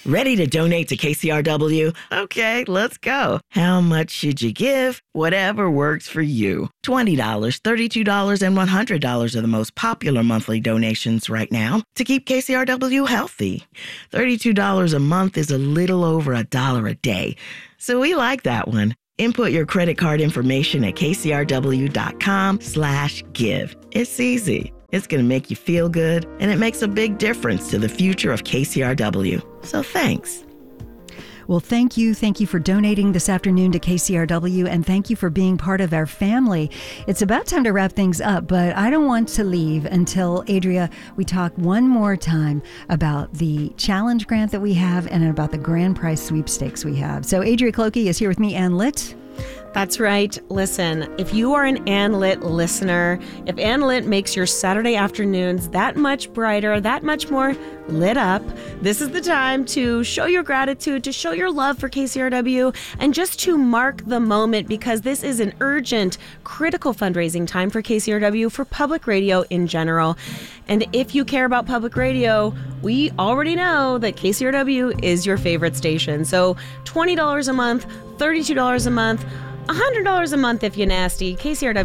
Ready to donate to KCRW? Okay, let's go. How much should you give? Whatever works for you. $20, $32, and $100 are the most popular monthly donations right now to keep KCRW healthy. $32 a month is a little over $1 a day, so we like that one. Input your credit card information at kcrw.com/give. It's easy. It's going to make you feel good, and it makes a big difference to the future of KCRW. So thanks. Well, thank you. Thank you for donating this afternoon to KCRW, and thank you for being part of our family. It's about time to wrap things up, but I don't want to leave until, Adria, we talk one more time about the challenge grant that we have and about the grand prize sweepstakes we have. So Adria Clokey is here with me, Ann Litt. That's right. Listen, if you are an Ann Litt listener, if Ann Litt makes your Saturday afternoons that much brighter, that much more lit up, this is the time to show your gratitude, to show your love for KCRW, and just to mark the moment, because this is an urgent, critical fundraising time for KCRW, for public radio in general. And if you care about public radio, we already know that KCRW is your favorite station. So $20 a month, $32 a month, $100 a month if you're nasty.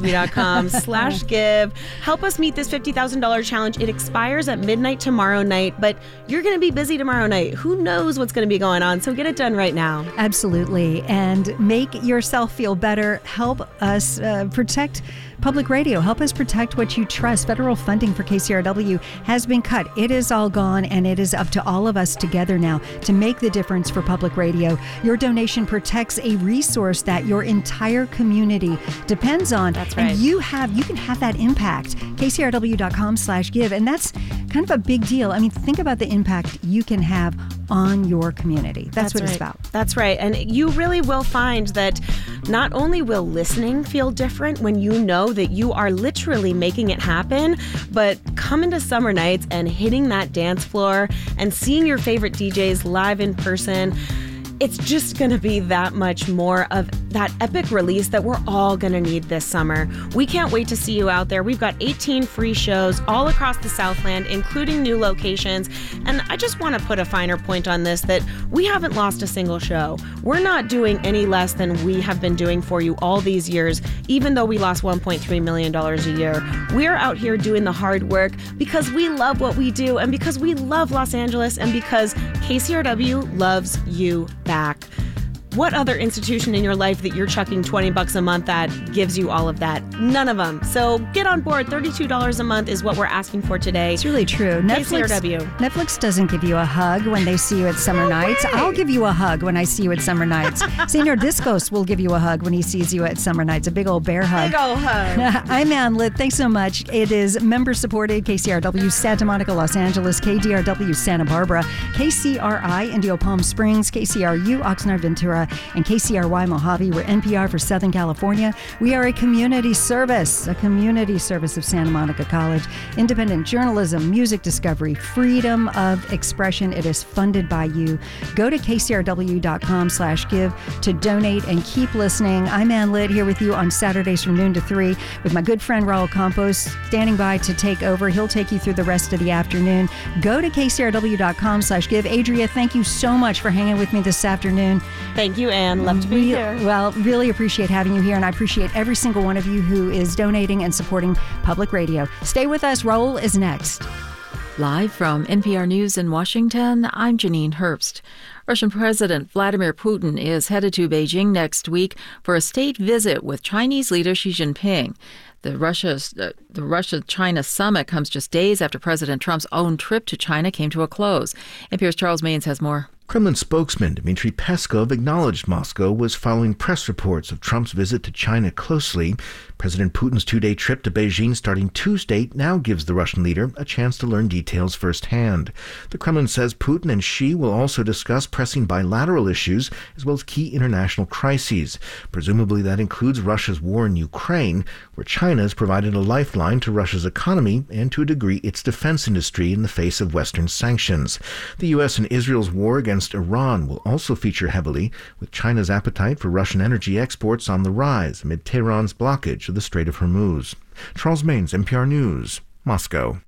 KCRW.com/give. Help us meet this $50,000 challenge. It expires at midnight tomorrow night, but you're going to be busy tomorrow night. Who knows what's going to be going on? So get it done right now. Absolutely. And make yourself feel better. Help us protect public radio. Help us protect what you trust. Federal funding for KCRW has been cut. It is all gone, and it is up to all of us together now to make the difference for public radio. Your donation protects a resource that your entire community depends on. That's right. And you can have that impact. KCRW.com/give. And that's kind of a big deal. I mean, think about the impact you can have on your community. That's what right. It's about. That's right. And you really will find that not only will listening feel different when you know that you are literally making it happen, but coming to summer nights and hitting that dance floor and seeing your favorite DJs live in person, it's just going to be that much more of that epic release that we're all going to need this summer. We can't wait to see you out there. We've got 18 free shows all across the Southland, including new locations. And I just want to put a finer point on this, that we haven't lost a single show. We're not doing any less than we have been doing for you all these years, even though we lost $1.3 million a year. We're out here doing the hard work because we love what we do, and because we love Los Angeles, and because KCRW loves you back. What other institution in your life that you're chucking $20 a month at gives you all of that? None of them. So get on board. $32 a month is what we're asking for today. It's really true. Netflix doesn't give you a hug when they see you at summer nights. I'll give you a hug when I see you at summer nights. Senor Discos will give you a hug when he sees you at summer nights. A big old bear hug. Big old hug. I'm Ann Litt. Thanks so much. It is member-supported. KCRW Santa Monica, Los Angeles. KDRW Santa Barbara. KCRI Indio Palm Springs. KCRU Oxnard Ventura. And KCRY Mojave. We're NPR for Southern California. We are a community service of Santa Monica College. Independent journalism, music discovery, freedom of expression. It is funded by you. Go to kcrw.com/give to donate and keep listening. I'm Ann Litt, here with you on Saturdays from noon to 3 with my good friend Raul Campos standing by to take over. He'll take you through the rest of the afternoon. Go to kcrw.com/give. Adria, thank you so much for hanging with me this afternoon. Thank you, Ann. Love to be here. Well, really appreciate having you here, and I appreciate every single one of you who is donating and supporting public radio. Stay with us. Raul is next. Live from NPR News in Washington, I'm Janine Herbst. Russian President Vladimir Putin is headed to Beijing next week for a state visit with Chinese leader Xi Jinping. The Russia-China summit comes just days after President Trump's own trip to China came to a close. NPR's Charles Maynes has more. Kremlin spokesman Dmitry Peskov acknowledged Moscow was following press reports of Trump's visit to China closely. President Putin's two-day trip to Beijing starting Tuesday now gives the Russian leader a chance to learn details firsthand. The Kremlin says Putin and Xi will also discuss pressing bilateral issues as well as key international crises. Presumably that includes Russia's war in Ukraine, where China has provided a lifeline to Russia's economy and to a degree its defense industry in the face of Western sanctions. The U.S. and Israel's war against Iran will also feature heavily, with China's appetite for Russian energy exports on the rise amid Tehran's blockage of the Strait of Hormuz. Charles Maynes, NPR News, Moscow.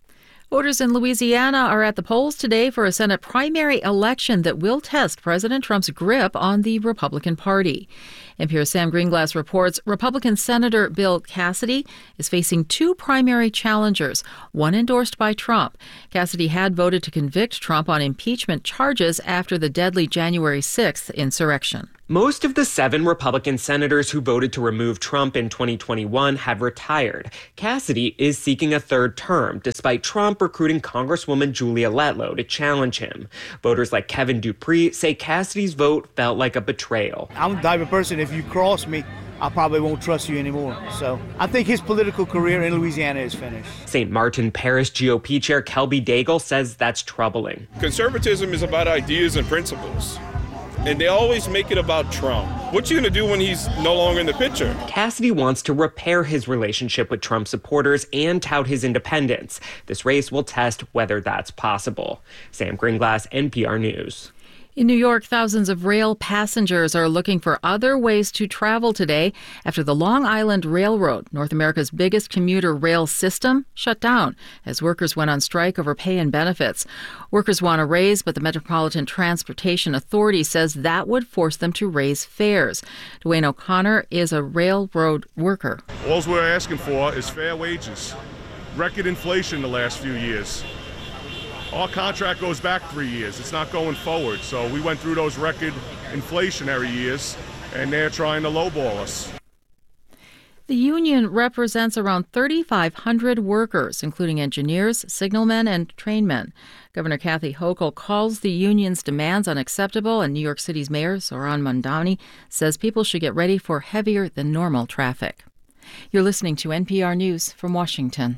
Voters in Louisiana are at the polls today for a Senate primary election that will test President Trump's grip on the Republican Party. NPR's Sam Greenglass reports Republican Senator Bill Cassidy is facing two primary challengers, one endorsed by Trump. Cassidy had voted to convict Trump on impeachment charges after the deadly January 6th insurrection. Most of the 7 Republican senators who voted to remove Trump in 2021 have retired. Cassidy is seeking a third term, despite Trump recruiting Congresswoman Julia Letlow to challenge him. Voters like Kevin Dupree say Cassidy's vote felt like a betrayal. I'm the type of person, if you cross me, I probably won't trust you anymore. So I think his political career in Louisiana is finished. St. Martin Parish GOP Chair Kelby Daigle says that's troubling. Conservatism is about ideas and principles. And they always make it about Trump. What you gonna do when he's no longer in the picture? Cassidy wants to repair his relationship with Trump supporters and tout his independence. This race will test whether that's possible. Sam Greenglass, NPR News. In New York, thousands of rail passengers are looking for other ways to travel today after the Long Island Railroad, North America's biggest commuter rail system, shut down as workers went on strike over pay and benefits. Workers want a raise, but the Metropolitan Transportation Authority says that would force them to raise fares. Dwayne O'Connor is a railroad worker. All we're asking for is fair wages. Record inflation the last few years. Our contract goes back 3 years. It's not going forward. So we went through those record inflationary years, and they're trying to lowball us. The union represents around 3,500 workers, including engineers, signalmen, and trainmen. Governor Kathy Hochul calls the union's demands unacceptable, and New York City's Mayor Zohran Mamdani says people should get ready for heavier than normal traffic. You're listening to NPR News from Washington.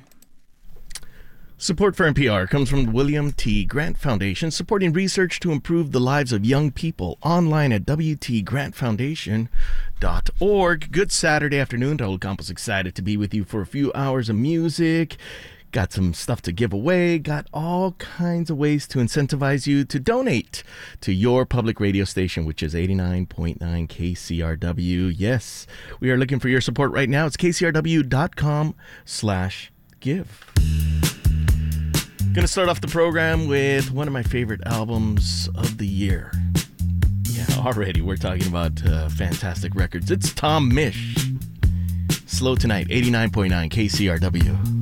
Support for NPR comes from the William T. Grant Foundation, supporting research to improve the lives of young people. Online at WTGrantFoundation.org. Good Saturday afternoon. Total Campus excited to be with you for a few hours of music. Got some stuff to give away. Got all kinds of ways to incentivize you to donate to your public radio station, which is 89.9 KCRW. Yes, we are looking for your support right now. It's kcrw.com/give. Going to start off the program with one of my favorite albums of the year. Yeah, already we're talking about fantastic records. It's Tom Misch. Slow Tonight, 89.9 KCRW.